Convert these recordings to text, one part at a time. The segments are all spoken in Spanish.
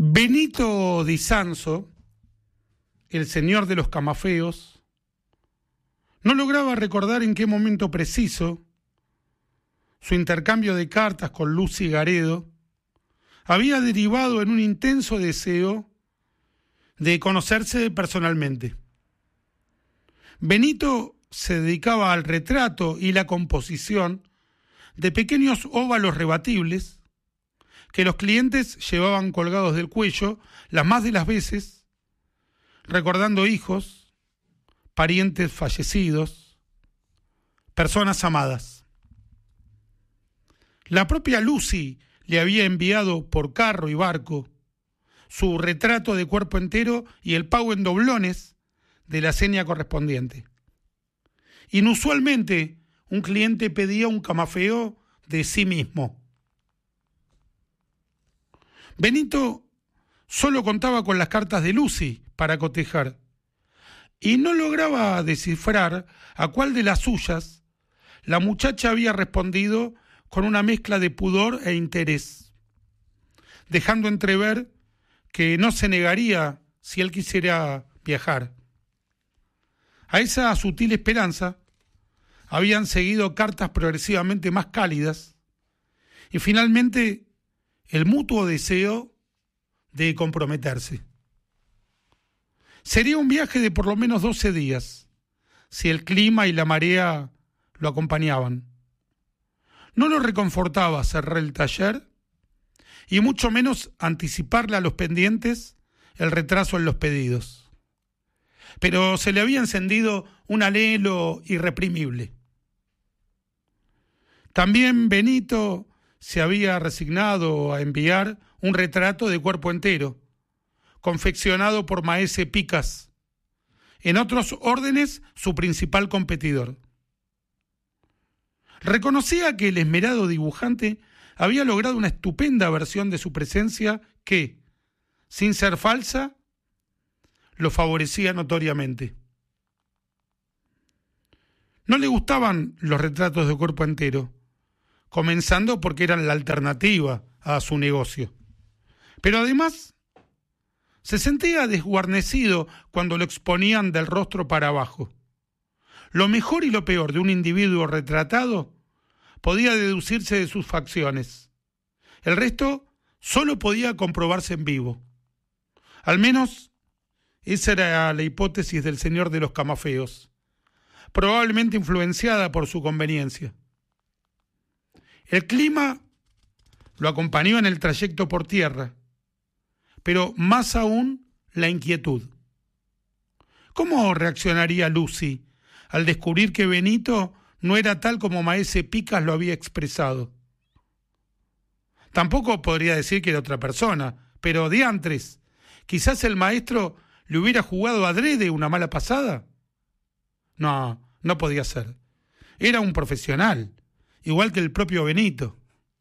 Benito di Sanzo, el señor de los camafeos, no lograba recordar en qué momento preciso su intercambio de cartas con Lucy Garedo había derivado en un intenso deseo de conocerse personalmente. Benito se dedicaba al retrato y la composición de pequeños óvalos rebatibles que los clientes llevaban colgados del cuello las más de las veces, recordando hijos, parientes fallecidos, personas amadas. La propia Lucy le había enviado por carro y barco su retrato de cuerpo entero y el pago en doblones de la seña correspondiente. Inusualmente, un cliente pedía un camafeo de sí mismo. Benito solo contaba con las cartas de Lucy para cotejar y no lograba descifrar a cuál de las suyas la muchacha había respondido con una mezcla de pudor e interés, dejando entrever que no se negaría si él quisiera viajar. A esa sutil esperanza habían seguido cartas progresivamente más cálidas y finalmente el mutuo deseo de comprometerse. Sería un viaje de por lo menos 12 días, si el clima y la marea lo acompañaban. No lo reconfortaba cerrar el taller y mucho menos anticiparle a los pendientes el retraso en los pedidos. Pero se le había encendido un anhelo irreprimible. También Benito se había resignado a enviar un retrato de cuerpo entero, confeccionado por Maese Picas, en otros órdenes su principal competidor. Reconocía que el esmerado dibujante había logrado una estupenda versión de su presencia que, sin ser falsa, lo favorecía notoriamente. No le gustaban los retratos de cuerpo entero, comenzando porque eran la alternativa a su negocio. Pero además, se sentía desguarnecido cuando lo exponían del rostro para abajo. Lo mejor y lo peor de un individuo retratado podía deducirse de sus facciones. El resto solo podía comprobarse en vivo. Al menos, esa era la hipótesis del señor de los camafeos, probablemente influenciada por su conveniencia. El clima lo acompañó en el trayecto por tierra, pero más aún la inquietud. ¿Cómo reaccionaría Lucy al descubrir que Benito no era tal como Maese Picas lo había expresado? Tampoco podría decir que era otra persona, pero diantres, quizás el maestro le hubiera jugado adrede una mala pasada. No podía ser. Era un profesional, igual que el propio Benito.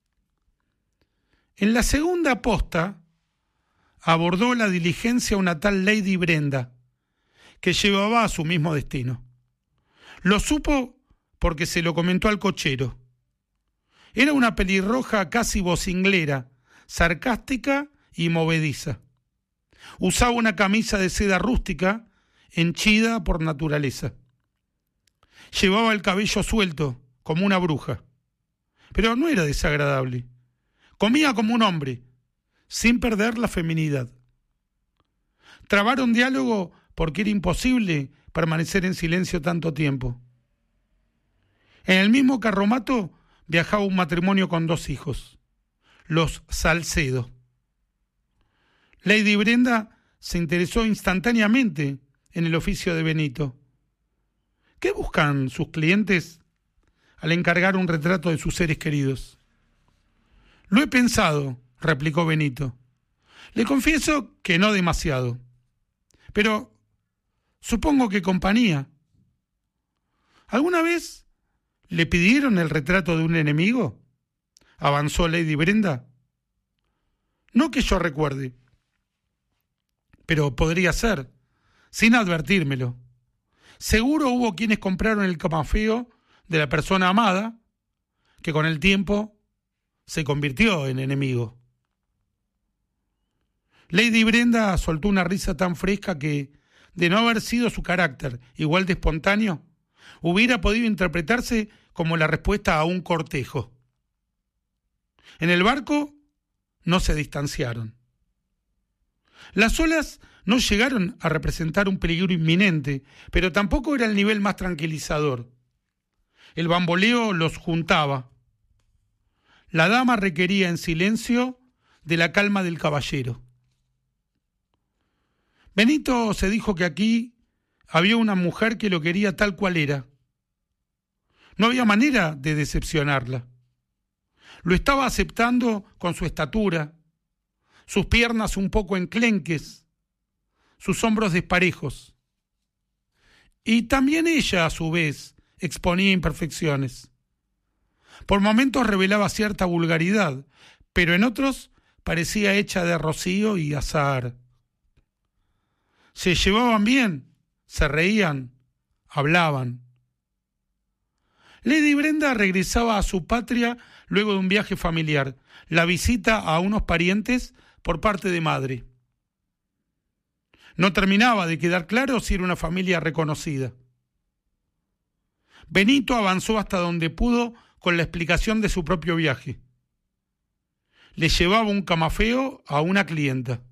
En la segunda posta abordó la diligencia una tal Lady Brenda, que llevaba a su mismo destino. Lo supo porque se lo comentó al cochero. Era una pelirroja casi vocinglera, sarcástica y movediza. Usaba una camisa de seda rústica, henchida por naturaleza. Llevaba el cabello suelto, como una bruja. Pero no era desagradable. Comía como un hombre, sin perder la feminidad. Trabaron diálogo porque era imposible permanecer en silencio tanto tiempo. En el mismo carromato viajaba un matrimonio con 2 hijos, los Salcedo. Lady Brenda se interesó instantáneamente en el oficio de Benito. ¿Qué buscan sus clientes al encargar un retrato de sus seres queridos? Lo he pensado, replicó Benito. Le confieso que no demasiado. Pero supongo que compañía. ¿Alguna vez le pidieron el retrato de un enemigo? Avanzó Lady Brenda. No que yo recuerde. Pero podría ser, sin advertírmelo. Seguro hubo quienes compraron el camafeo de la persona amada, que con el tiempo se convirtió en enemigo. Lady Brenda soltó una risa tan fresca que, de no haber sido su carácter igual de espontáneo, hubiera podido interpretarse como la respuesta a un cortejo. En el barco no se distanciaron. Las olas no llegaron a representar un peligro inminente, pero tampoco era el nivel más tranquilizador. El bamboleo los juntaba. La dama requería en silencio de la calma del caballero. Benito se dijo que aquí había una mujer que lo quería tal cual era. No había manera de decepcionarla. Lo estaba aceptando con su estatura, sus piernas un poco enclenques, sus hombros desparejos. Y también ella, a su vez, exponía imperfecciones. Por momentos revelaba cierta vulgaridad, pero en otros parecía hecha de rocío y azahar. Se llevaban bien, se reían, hablaban. Lady Brenda regresaba a su patria luego de un viaje familiar, la visita a unos parientes por parte de madre. No terminaba de quedar claro si era una familia reconocida. Benito avanzó hasta donde pudo con la explicación de su propio viaje. Le llevaba un camafeo a una clienta.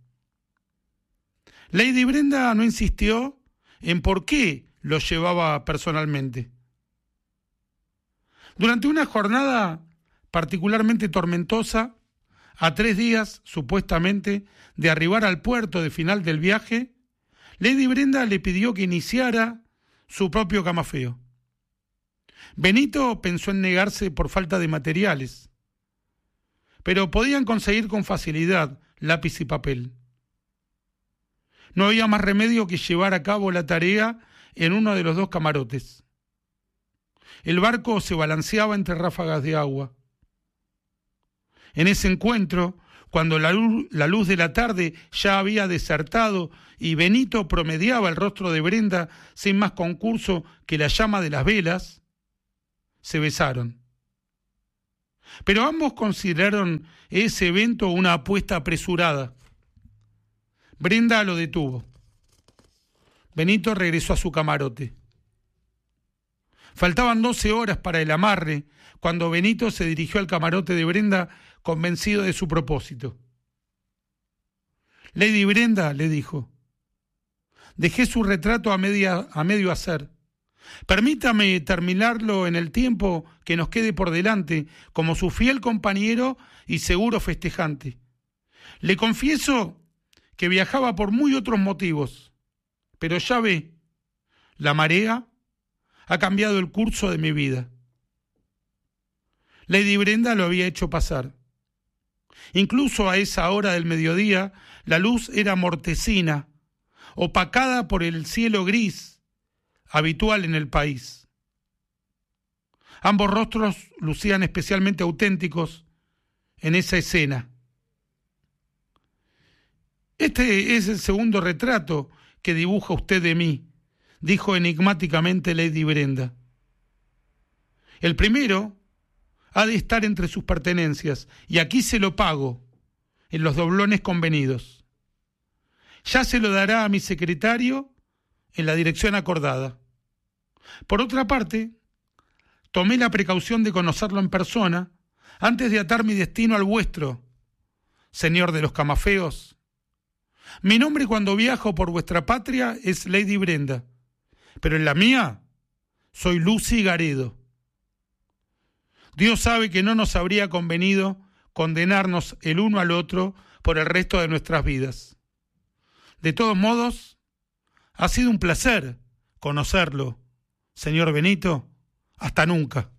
Lady Brenda no insistió en por qué lo llevaba personalmente. Durante una jornada particularmente tormentosa, a 3 días, supuestamente, de arribar al puerto de final del viaje, Lady Brenda le pidió que iniciara su propio camafeo. Benito pensó en negarse por falta de materiales, pero podían conseguir con facilidad lápiz y papel. No había más remedio que llevar a cabo la tarea en uno de los 2 camarotes. El barco se balanceaba entre ráfagas de agua. En ese encuentro, cuando la luz de la tarde ya había desertado y Benito promediaba el rostro de Brenda sin más concurso que la llama de las velas, se besaron. Pero ambos consideraron ese evento una apuesta apresurada. Brenda lo detuvo. Benito regresó a su camarote. Faltaban 12 horas para el amarre cuando Benito se dirigió al camarote de Brenda convencido de su propósito. Lady Brenda, le dijo, dejé su retrato a medio hacer. Permítame terminarlo en el tiempo que nos quede por delante como su fiel compañero y seguro festejante. Le confieso que viajaba por muy otros motivos, pero ya ve, la marea ha cambiado el curso de mi vida. Lady Brenda lo había hecho pasar. Incluso a esa hora del mediodía, la luz era mortecina, opacada por el cielo gris, habitual en el país. Ambos rostros lucían especialmente auténticos en esa escena. Este es el segundo retrato que dibuja usted de mí, dijo enigmáticamente Lady Brenda. El primero ha de estar entre sus pertenencias, y aquí se lo pago, en los doblones convenidos. Ya se lo dará a mi secretario en la dirección acordada. Por otra parte, tomé la precaución de conocerlo en persona antes de atar mi destino al vuestro, señor de los camafeos. Mi nombre cuando viajo por vuestra patria es Lady Brenda, pero en la mía soy Lucy Garedo. Dios sabe que no nos habría convenido condenarnos el uno al otro por el resto de nuestras vidas. De todos modos, ha sido un placer conocerlo, señor Benito. Hasta nunca.